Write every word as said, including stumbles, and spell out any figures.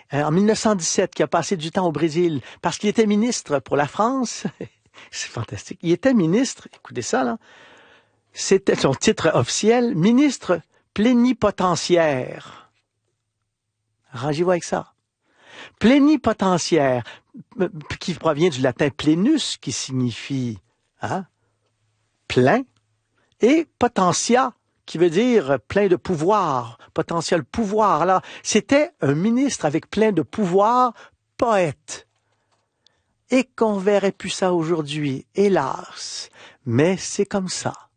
euh, en mille neuf cent dix-sept, qui a passé du temps au Brésil, parce qu'il était ministre pour la France. C'est fantastique. Il était ministre, écoutez ça, là. C'était son titre officiel, ministre plénipotentiaire. Arrangez-vous avec ça. Plénipotentiaire, qui provient du latin plenus, qui signifie hein, plein, et potentia, qui veut dire plein de pouvoir, potentiel pouvoir. Alors, c'était un ministre avec plein de pouvoir, poète. Et qu'on verrait plus ça aujourd'hui, hélas. Mais c'est comme ça.